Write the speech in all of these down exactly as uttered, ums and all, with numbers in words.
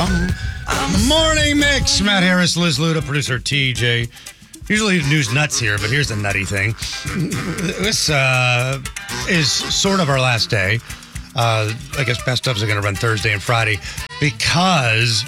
I'm, I'm Morning Mix. Matt Harris, Liz Luda, producer T J. Usually the news nuts here, but here's the nutty thing. This uh, is sort of our last day. Uh, I guess best ofs are going to run Thursday and Friday because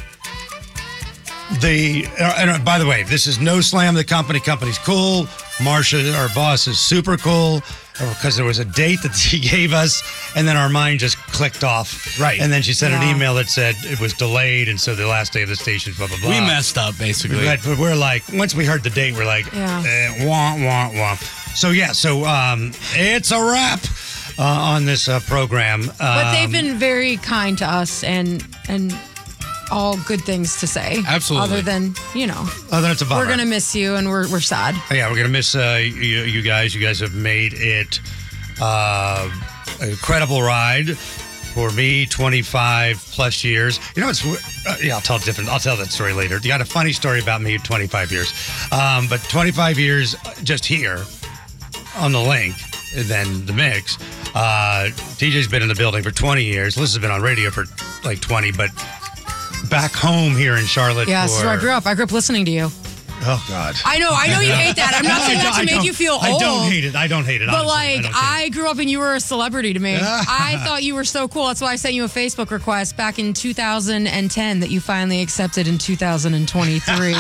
the. Uh, and by the way, this is no slam. The company. Company's cool. Marsha, our boss, is super cool because there was a date that she gave us, and then our mind just clicked off. Right. And then she sent Yeah. an email that said it was delayed, and so the last day of the station, blah, blah, blah. We messed up, basically. But but we're like, once we heard the date, we're like, Yeah. eh, wah, wah, wah. So, yeah, so um, it's a wrap uh, on this uh, program. Um, But they've been very kind to us and and all good things to say. Absolutely. Other than, you know, Other than it's a bummer. we're going to miss you and we're, we're sad. Yeah, we're going to miss uh, you, you guys. You guys have made it uh, an incredible ride for me, twenty-five plus years. You know, it's, uh, yeah, I'll tell different. I'll tell that story later. You got a funny story about me, twenty-five years. Um, but twenty-five years just here on the link, and then the mix. Uh, T J's been in the building for twenty years. Liz has been on radio for like twenty, but back home here in Charlotte. Yeah, for, this is where I grew up. I grew up listening to you. Oh, God. I know, I know you hate that. I'm not saying that to I make don't- you feel old. I don't hate it. I don't hate it. But honestly. like, don't hate it. I, grew up and you were a celebrity to me. I thought you were so cool. That's why I sent you a Facebook request back in two thousand ten that you finally accepted in two thousand twenty-three.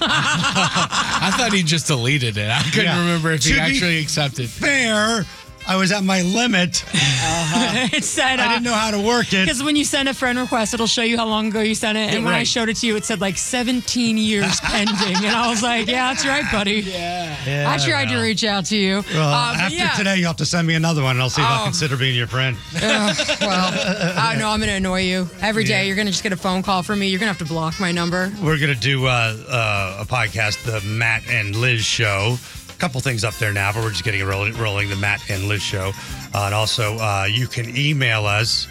I thought he just deleted it. I couldn't Yeah. remember if To he be actually accepted. Fair. I was at my limit. It said, I didn't know how to work it. because when you send a friend request, it'll show you how long ago you sent it. And when I right. showed it to you, it said like seventeen years pending. And I was like, yeah, that's right, buddy. Yeah. Yeah, I tried well. to reach out to you. Well, Uh, but after yeah. today, you'll have to send me another one, and I'll see if I'll Oh. consider being your friend. Ugh, well, I know I'm going to annoy you. Every day Yeah. you're going to just get a phone call from me. You're going to have to block my number. We're going to do uh, uh, a podcast, the Matt and Liz Show. A couple things up there now, but we're just getting it rolling, rolling the Matt and Liz Show. Uh, and also, uh, you can email us.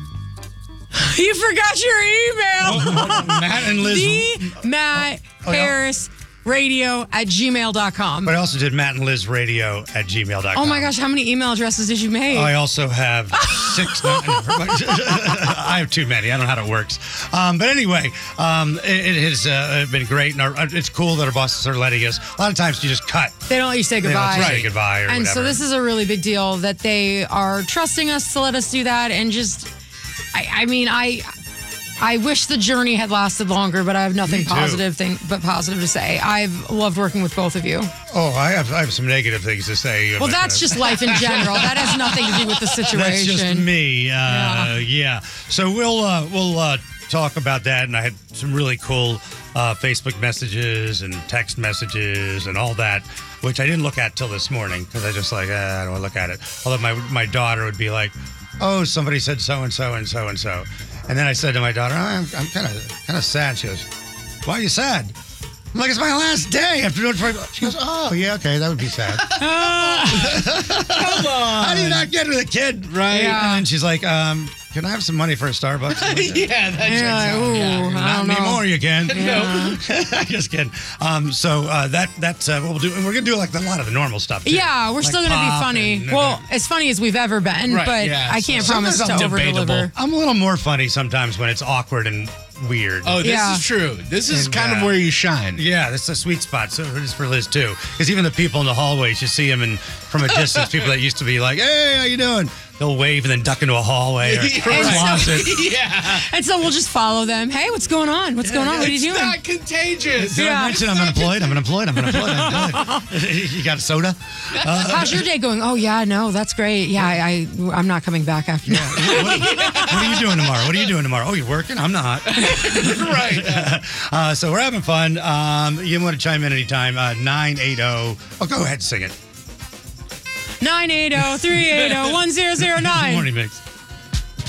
You forgot your email. Matt and Liz. The Matt Oh, yeah. Harris Radio at gmail dot com. But I also did Matt and Liz Radio at gmail dot com. Oh my gosh, how many email addresses did you make? I also have six. no, I have too many. I don't know how it works. Um, but anyway, um, it, it has uh, been great. And our, it's cool that our bosses are letting us. A lot of times you just cut. They don't let you say They don't goodbye. let you say goodbye or And whatever. so this is a really big deal that they are trusting us to let us do that. And just, I, I mean, I, I wish the journey had lasted longer, but I have nothing Me too. positive thing but positive to say. I've loved working with both of you. Oh, I have I have some negative things to say. Well, that's just life in general. That has nothing to do with the situation. That's just me. Uh, yeah. Yeah. So we'll uh, we'll uh, talk about that. And I had some really cool uh, Facebook messages and text messages and all that, which I didn't look at till this morning because I just like, eh, I don't want to look at it. Although my my daughter would be like, oh, somebody said so and so and so and so. And then I said to my daughter, oh, I'm I'm kind of kind of sad. She goes, why are you sad? I'm like, it's my last day after doing it. She goes, oh, yeah, okay, that would be sad. Come on. How do you not get to the kid? Right. Yeah. And then she's like, um, can I have some money for a Starbucks? I'm like, Yeah, that checks Yeah, out. ooh, Yeah. I Not don't know. anymore, you can. No. Just kidding. Um, so uh, that that's uh, what we'll do. And we're going to do like a lot of the normal stuff, too. Yeah, we're Like still going to be pop funny. and- well, as funny as we've ever been, Right, but yeah, I can't so- promise to Sometimes I'm over debatable. deliver. I'm a little more funny sometimes when it's awkward and weird. Oh, this Yeah. is true. This is And, kind uh, of where you shine. Yeah, that's a sweet spot. So it is for Liz, too. Because even the people in the hallways, you see them and from a distance, people that used to be like, hey, how you doing? They'll wave and then duck into a hallway or a Right. closet. Yeah. And so we'll just follow them. Hey, what's going on? What's going on? What are you It's doing? not contagious. Did I Yeah. mention I'm unemployed? I'm unemployed. I'm unemployed. I'm good. You got a soda? How's your day going? Oh, yeah, no, that's great. Yeah, I, I, I'm not coming back after that. what, what are you doing tomorrow? What are you doing tomorrow? Oh, you're working? I'm not. Right. Uh, so we're having fun. Um, you want to chime in anytime. Uh, nine eight zero. Oh, go ahead and sing it. nine eight zero, three eight zero, one zero zero nine. Morning Mix.